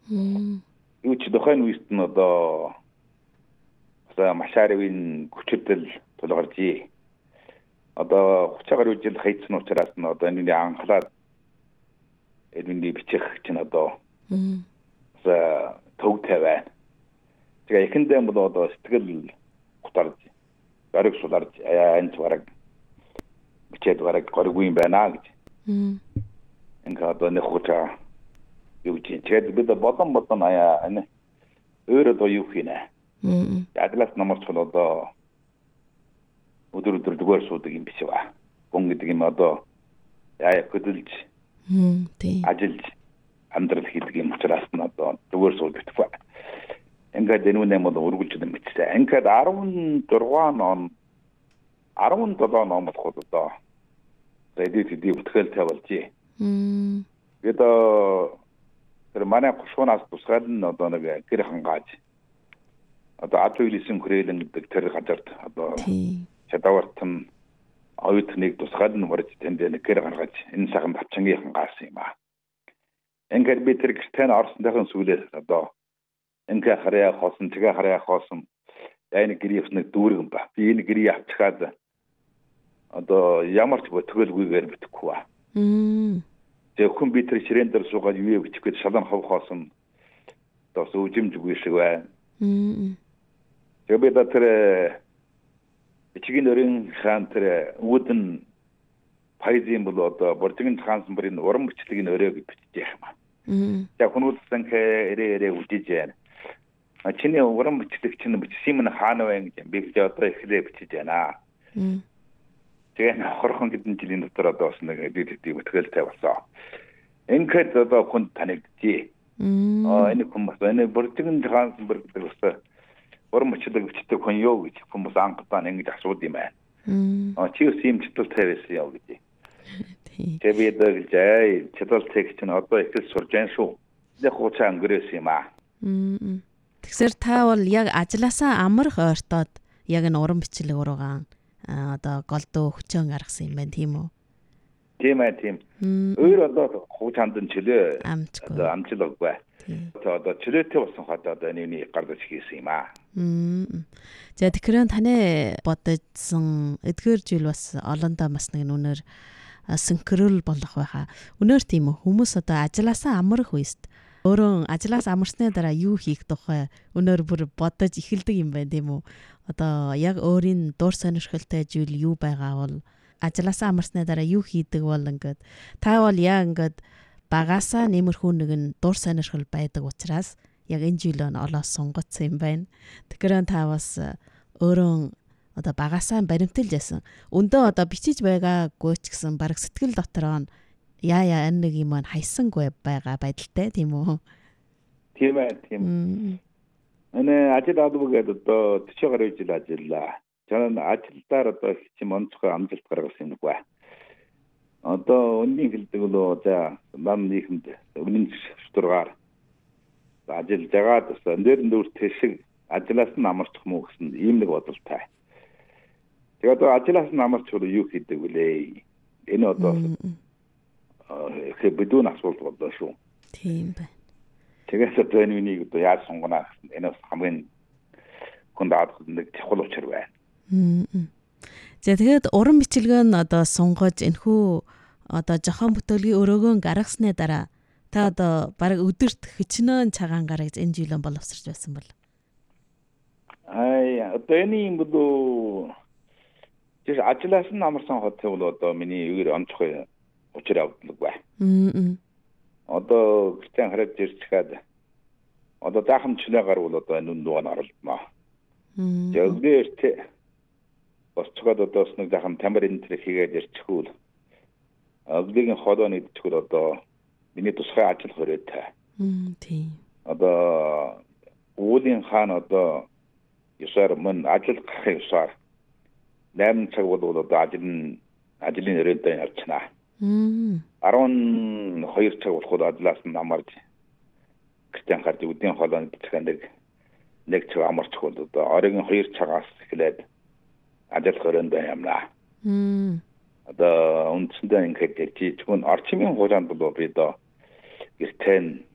Юу ч дохойн үест нь одоо машаривын хүчтэй тулгарч одоо хуцаагаар үжил хайцсан учраас нь одоо энэ анхлаад энэ бичих чинь одоо төвтэй байна. Тэгээ ихэндээ бол одоо сэтгэл гутарж бараг суларж энэ бараг бичээд бараг горгүй юм байна гэж. Ингээ одоо нэг хуцаа юу гэж тэгээд бид бодон аяа энэ өөр одоо юу хийнэ. Аглас намарч одоо өдөр дугаар суудаг юм биш ба. Гон гэдэг юм одоо яа хөдөлж ажиллаж амьдрал хийдэг юм учраас нь одоо дугаар суудаг. Ингээд энэ юм бол өргөлж юм битсэн. Ингээд 17 он болох одоо эдит бүтгэл тавилж. Тэгээд тэр манай гушуунаас тусгаад нь одоо нэг гэр хангааж одоо атлуулисэн хүрээлэн гэдэг тэр газарт одоо чадвартан оюутныг тусгаад нь мөрж тэнд нэг гэр гаргаж энэ саган тавчангийн хангаасан юм аа. Ингээд би тэр гэртэн орсондойхон сүлээс одоо ингээ харьяа хоосон тэгээ харьяа хоосон энэ гэрийнх дүүргэн ба. Би энэ гэрийг авчихад одоо ямар ч бөтгөлгүйгээр битгэхгүй ба. Тэгээ хүн би тэр ширээн дээр суугаад юу бичих гээд шалан хов хоосон одоо сүүжимжгүй шиг байна. Тэгээ би тэр бичгийн өрийн хаан тэр үүдэн пайзын бол одоо бордгийн хаансан бүрийн уран бичлэгийн өрөөг бичиж яах юм. Тэгээ хүмүүстэн хэрэг үжиж яана. Чиний уран бичлэг чинь бичсэн юм хаана вэ гэж би одоо эхлээ бичиж байна. Тэгээ хорхон хэдэн жилийн дотор одоо бас нэг эдит бүтгэлтэй болсон. Ингээд одоо хүн танигдчих. Энэ хүмүүс энэ бордгийн хаансан бүр гэдэг бас уран бичлэг бичдэг хүн юу гэж хүмүүс анхтаа ингэж асууд юм байна. Чи үс юм чөлтэй байсан яа гэж. Тэгээ би дэж чөлтэй текст нь одоо их сурж байгаа шүү. Яг хуцаа өнгөрөөс юм аа. Тэгэхээр та бол яг ажилласаа амрах ойртоод яг энэ уран бичлэг уруугаан одоо голдуу хүчөөн гаргасан юм байна тийм үү? Тийм ээ тийм. Өөр одоо хуучаанд нь чөлөө одоо амжилтгүй. Одоо чөлөөтэй болсон хад одоо энэ гардаж хийсэн юм аа. За тэгэхээр таны бодожсон эдгээр жил бас олондоо бас нэг нүнээр синхрол болох байхаа. Өнөөр тийм үү хүмүүс одоо ажилласаа амрах үест өөрөө ажлаас амарсны дараа юу хийх тухай өнөөр бүр бодож эхэлдэг юм байна тийм үү? Одоо яг өөрийн дур сонирхолтой зүйл юу байгаа бол ажлаас амарсны дараа юу хийдэг бол ингээд та бол яа ингээд багасаа нэмэрхүү нэгэн дур сонирхол байдаг учраас яг энэ жилөө олоос сунгацсан юм байна. Тэгэхээр та бас өөрөө одоо багасаа баримталж ясан. Өндөө одоо бичиж байгаагүй ч гэсэн баг сэтгэл дотороо яа энэ нэг юм хайсангүй байгаа байдалтай тийм үү? Тийм ээ тийм. Энэ ажил авдаг одоо 40 гаруй жил ажиллаа. 저는 ажилдаар одоо хичээн онцгой амжилт гаргасан юм байна. Одоо өнгийн хэлдэг бол за нам нийгэмд өмнө шүтургаар ажиллаж байгаа гэсэн дээр нүр тэшиг ажлаас нь амарчих муу гэсэн ийм нэг бодолтой. Тэгээд одоо ажлаас нь амарч юу хийдэг вүлээ? Энэ одоо хэбдүүн асуулт боллоо шүү. Тийм байна. Тэгээс одоо энэ үнийг одоо яаж сонгоно гэсэн энэ хамгийн хүндаад нэг чухал учир байна. За тэгээд уран бичлэг нь одоо сунгаж энэхүү одоо жохон бүтээлгийн өрөөгөө гаргасны дараа та одоо бараг өдөрт хичнээн цагаан гаргаж энэ жилэн боловсрч байсан бол. Одоо энэ юм бол тэр ажлаас нь амарсан хоттой бол одоо миний үгээр онцгой учир авдаг бай. Одоо гэртээ хараад ирчихээд одоо даахмчлаагаар бол одоо энэ нүг нь оролдоно. Жогдэрт босцоод одоо нэг дахин тамир энэ төр хийгээд ирчихвэл өглөөгийн хоолой нэгдэхгүй одоо миний тусгай ажил хоройтой. Тийм. Одоо уулын хаан одоо ёсоор мөн ажил гарах ёсоор 8 цаг бол одоо ажлын өрөөндөө явчихна. 12 цаг болоход ажлаас нь амарч гэртээ гарч өдийн хоолойг битгэн нэг цаг амарчих бол одоо оройн 2 цагаас эхлээд ажил хороондоо явна. Одоо үндсэндээ ингээд жижигхэн орчмын хугацаанд бол би одоо гэртээ